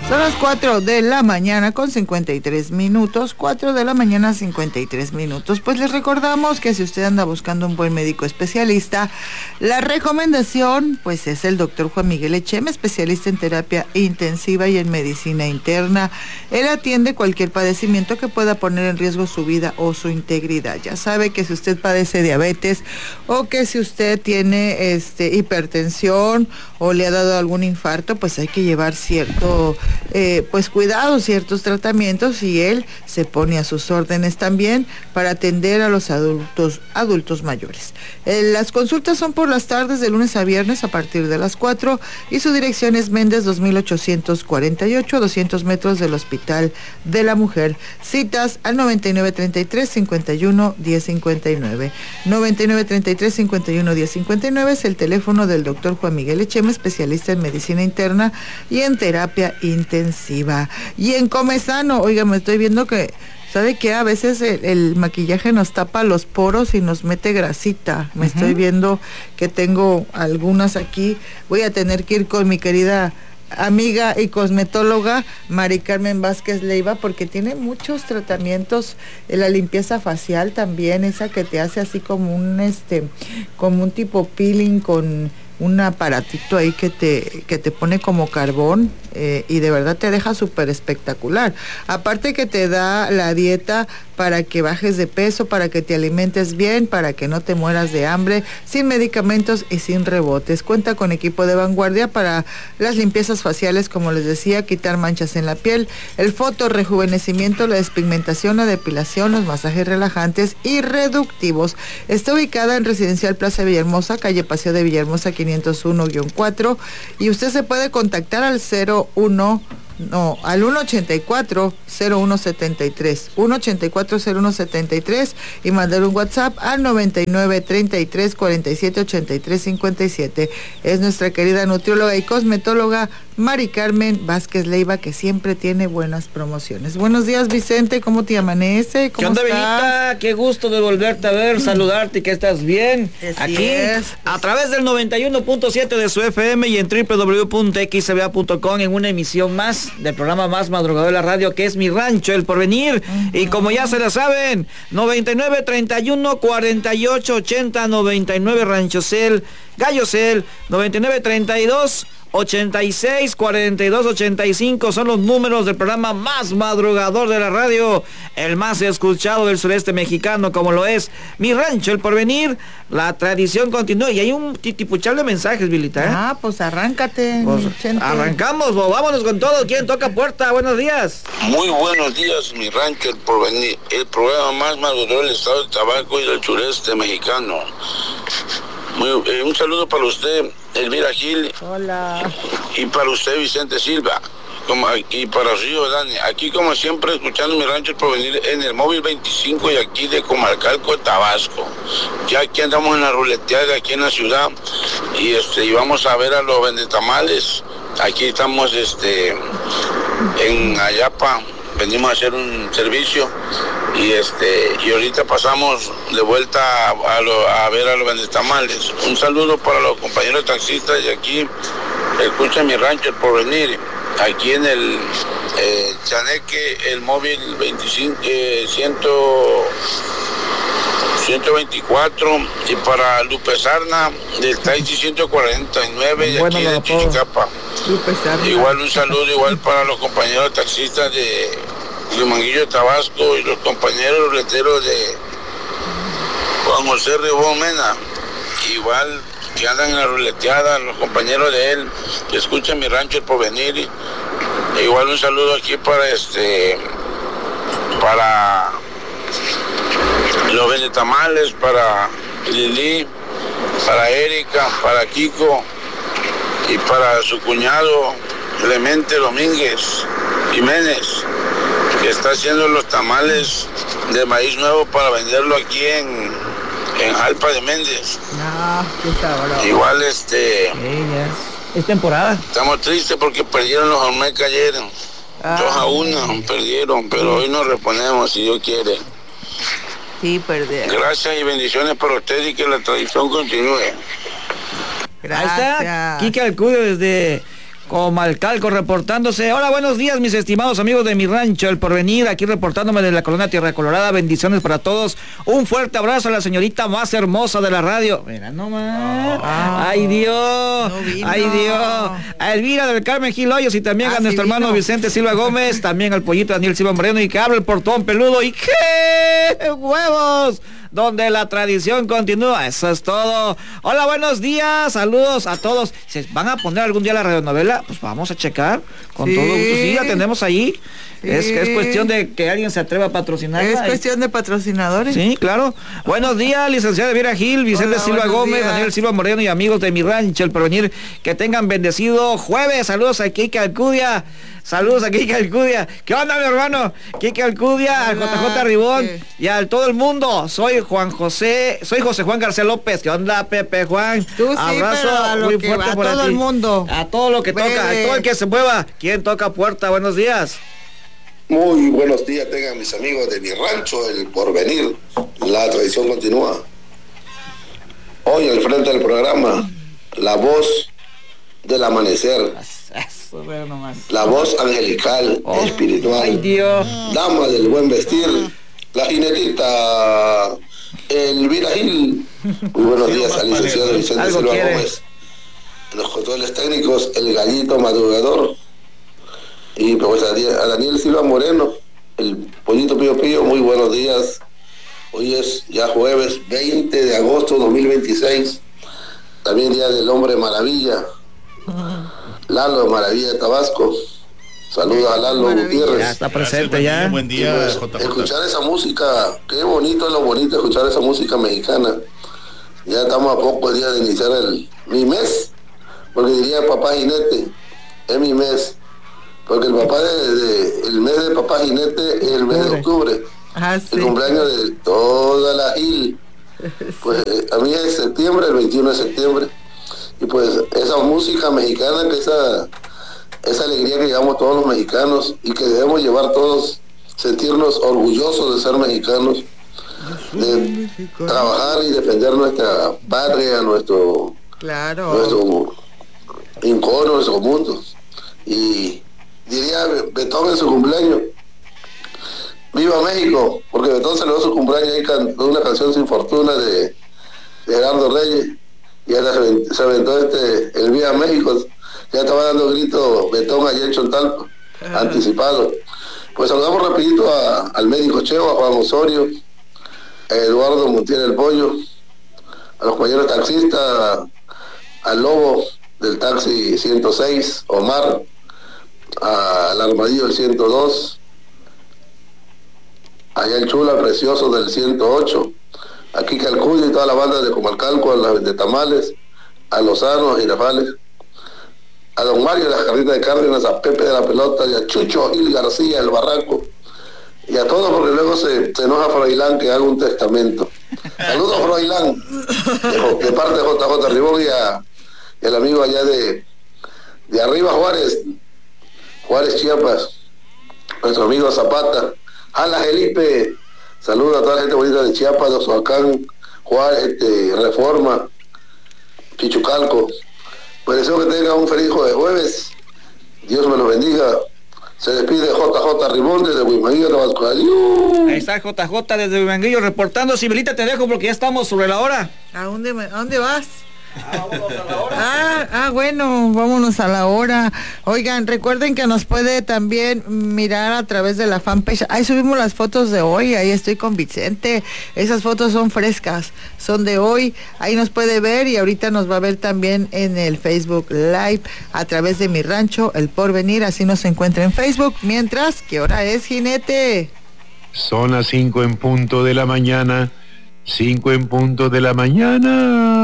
Son las 4 de la mañana con 53 minutos, 4 de la mañana 53 minutos. Pues les recordamos que si usted anda buscando un buen médico especialista, la recomendación pues es el doctor Juan Miguel Echeme, especialista en terapia intensiva y en medicina interna. Él atiende cualquier padecimiento que pueda poner en riesgo su vida o su integridad. Ya sabe que si usted padece diabetes o que si usted tiene hipertensión o le ha dado algún infarto, pues hay que llevar cierto cuidados, ciertos tratamientos, y él se pone a sus órdenes también para atender a los adultos mayores. Las consultas son por las tardes de lunes a viernes a partir de las 4 y su dirección es Méndez 2848, a 200 metros del Hospital de la Mujer. Citas al 9933-51-1059. 9933-51-1059 es el teléfono del doctor Juan Miguel Echeme, especialista en medicina interna y en terapia intensiva. Y en Come Sano, oiga, me estoy viendo que, ¿sabe qué? A veces el maquillaje nos tapa los poros y nos mete grasita. Me estoy viendo que tengo algunas aquí. Voy a tener que ir con mi querida amiga y cosmetóloga Mari Carmen Vázquez Leiva, porque tiene muchos tratamientos. La limpieza facial también, esa que te hace así como un tipo peeling con un aparatito ahí que te pone como carbón, y de verdad te deja súper espectacular. Aparte que te da la dieta para que bajes de peso, para que te alimentes bien, para que no te mueras de hambre, sin medicamentos y sin rebotes. Cuenta con equipo de vanguardia para las limpiezas faciales, como les decía, quitar manchas en la piel, el fotorrejuvenecimiento, la despigmentación, la depilación, los masajes relajantes y reductivos. Está ubicada en Residencial Plaza Villahermosa, calle Paseo de Villahermosa 501-4, y usted se puede contactar al 184-0173, 184-0173, y mandar un WhatsApp al 9933-4783-57. Es nuestra querida nutrióloga y cosmetóloga Mari Carmen Vázquez Leiva, que siempre tiene buenas promociones. Buenos días, Vicente, ¿cómo te amanece? ¿Qué onda, Benita? Qué gusto de volverte a ver, saludarte y que estás bien. Así aquí es. A través del 91.7 de su FM y en www.xcba.com, en una emisión más del programa más madrugador de la radio, que es Mi Rancho, El Porvenir. Y como ya se la saben, 99 31 48 80 99 Ranchocel, Gallocel, 99 32 86 42 85 son los números del programa más madrugador de la radio, el más escuchado del sureste mexicano, como lo es Mi Rancho, El Porvenir. La tradición continúa y hay un titipuchal de mensajes, Vilita, pues arráncate. Pues arrancamos, vámonos con todo. ¿Quién toca puerta? Buenos días. Muy buenos días, Mi Rancho, El Porvenir, el programa más madrugador del estado de Tabasco y del sureste mexicano. Un saludo para usted, Elvira Gil. Hola. Y para usted, Vicente Silva. Y para Río Dani. Aquí, como siempre, escuchando Mi Rancho, El Porvenir en el móvil 25 y aquí de Comalcalco, Tabasco. Ya aquí andamos en la ruleteada, aquí en la ciudad. Y vamos a ver a los vendetamales. Aquí estamos en Ayapa. Venimos a hacer un servicio y ahorita pasamos de vuelta a ver a los vendetamales. Un saludo para los compañeros taxistas de aquí. Escucha Mi Rancho, El Porvenir, aquí en el Chaneque, el móvil 124, y para Lupe Sarna del taxi 149 de aquí de Chichicapa. Igual un saludo igual para los compañeros taxistas de Manguillo, Tabasco, y los compañeros ruleteros de Juan José Ribón Mena, igual que andan en la ruleteada, los compañeros de él que escuchan Mi Rancho, El Porvenir. Igual un saludo aquí para los vendetamales, para Lili, para Erika, para Kiko y para su cuñado Clemente Domínguez Jiménez, que está haciendo los tamales de maíz nuevo para venderlo aquí en Jalpa de Méndez. Qué sabroso. Igual Es temporada. estamos tristes porque perdieron los Olmecas ayer. 2-1 perdieron, pero hoy nos reponemos si Dios quiere. Sí, perdieron. Gracias y bendiciones para ustedes y que la tradición continúe. Gracias. Ahí está Kike Alcudio desde Comalcalco reportándose. Hola, buenos días, mis estimados amigos de Mi Rancho El Porvenir, aquí reportándome de la colonia Tierra Colorada. Bendiciones para todos. Un fuerte abrazo a la señorita más hermosa de la radio. Mira nomás. Ay, Dios. No, ay, Dios. A Elvira del Carmen Gil Hoyos y también a nuestro hermano Vicente Silva Gómez, también al pollito Daniel Silva Moreno y que abre el portón peludo y ¡qué huevos! Donde la tradición continúa. Eso es todo. Hola, buenos días, saludos a todos. ¿Se van a poner algún día la radionovela? Pues vamos a checar con todo gusto. Sí, la tenemos ahí. Sí. Es cuestión de que alguien se atreva a patrocinarla. Es cuestión de patrocinadores. Sí, claro. Buenos días, licenciada Elvira Gil, Vicente Silva Gómez, Daniel Silva Moreno y amigos de Mi Rancho El Porvenir, que tengan bendecido jueves. Saludos a Kike Alcudia. Saludos a Kike Alcudia. ¿Qué onda, mi hermano? Kike Alcudia, al JJ Ribón y a todo el mundo. Soy José Juan García López. ¿Qué onda, Pepe Juan? Tú abrazo sí, muy fuerte a por todo ti. El mundo. A todo lo que toca, a todo el que se mueva. ¿Quién toca puerta? Buenos días. Muy buenos días tengan mis amigos de Mi Rancho El Porvenir. La tradición continúa. Hoy al frente del programa, la voz del amanecer. La voz angelical, espiritual. Ay, Dios. Dama del buen vestir. La jinetita Elvira Gil. Muy buenos días al licenciado Vicente Silva Gómez. En los controles técnicos, el gallito madrugador. Y pues a Daniel Silva Moreno, el pollito Pío Pío, muy buenos días. Hoy es ya jueves 20 de agosto 2026, también día del hombre maravilla, Lalo Maravilla de Tabasco. Saludos a Lalo Gutiérrez. Ya está presente ya. Buen día, pues, escuchar esa música, qué bonito es lo bonito escuchar esa música mexicana. Ya estamos a pocos días de iniciar mi mes, porque diría papá jinete, es mi mes. Porque el papá el mes de papá jinete es el mes de octubre. Sí. El cumpleaños de toda la Gil. Pues a mí es septiembre, el 21 de septiembre. Y pues esa música mexicana, que esa alegría que llevamos todos los mexicanos y que debemos llevar todos, sentirnos orgullosos de ser mexicanos, de trabajar y defender nuestra patria, nuestro icono, nuestro mundo. Y diría Betón en su cumpleaños, ¡viva México! Porque Betón celebró su cumpleaños ahí cantó una canción Sin Fortuna de Gerardo Reyes, y ya se aventó el Viva México. Ya estaba dando grito Betón ayer en Chontalpa, anticipado. Pues saludamos rapidito al médico Cheo, a Juan Osorio, a Eduardo Montiel el Pollo, a los compañeros taxistas, al Lobo del taxi 106, Omar, al Armadillo del 102, allá el Chula Precioso del 108, aquí Calcuya y toda la banda de Comalcalco, a las de Tamales, a Lozano, a Girafales, a Don Mario de las Carritas de Cárdenas, a Pepe de la Pelota y a Chucho Gil García, el Barranco, y a todos, porque luego se enoja Froilán que haga un testamento. Saludos, Froilán, de parte de JJ Ribón y el amigo allá de arriba, Juárez, Chiapas, nuestro amigo Zapata, Jala Felipe, saludos a toda la gente bonita de Chiapas, de Ozoacán, Juárez, Reforma, Pichucalco. Pues deseo que tengan un feliz jueves, Dios me lo bendiga. Se despide JJ Ribón desde Huimanguillo, Tabasco. Adiós. Ahí está JJ desde Huimanguillo reportando. Sibelita, te dejo porque ya estamos sobre la hora. ¿A dónde vas? Vámonos a la hora. Bueno, vámonos a la hora. Oigan, recuerden que nos puede también mirar a través de la fanpage. Ahí subimos las fotos de hoy, ahí estoy con Vicente. Esas fotos son frescas, son de hoy. Ahí nos puede ver y ahorita nos va a ver también en el Facebook Live a través de Mi Rancho El Porvenir. Así nos encuentra en Facebook. Mientras, ¿qué hora es, jinete? Son las 5 en punto de la mañana. 5 en punto de la mañana.